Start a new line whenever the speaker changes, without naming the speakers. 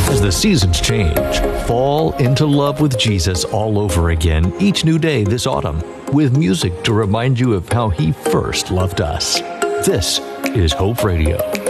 As the seasons change, fall into love with Jesus all over again each new day this autumn, with music to remind you of how He first loved us. This is Hope Radio.